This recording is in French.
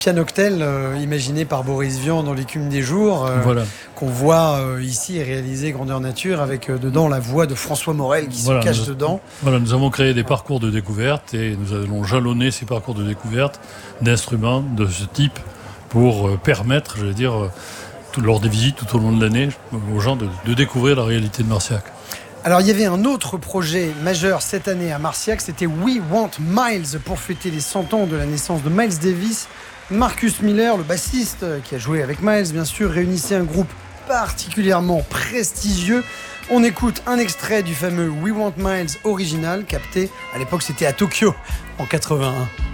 Pianoctel, imaginé par Boris Vian dans L'écume des jours, Voilà. qu'on voit ici réalisé Grandeur Nature avec dedans la voix de François Morel qui se cache dedans. Voilà, nous avons créé des parcours de découverte et nous allons jalonner ces parcours de découverte d'instruments de ce type pour permettre, lors des visites tout au long de l'année, aux gens de découvrir la réalité de Marciac. Alors il y avait un autre projet majeur cette année à Marciac, c'était We Want Miles pour fêter les 100 ans de la naissance de Miles Davis. Marcus Miller, le bassiste qui a joué avec Miles, bien sûr, réunissait un groupe particulièrement prestigieux. On écoute un extrait du fameux We Want Miles original, capté, à l'époque c'était à Tokyo, en 81.